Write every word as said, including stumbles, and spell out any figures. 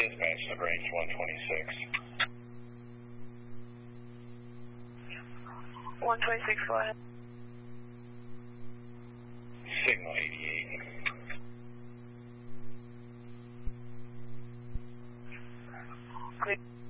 Dispatch to bridge one twenty-six. one twenty-six, go ahead. Signal eighty-eight. Clear.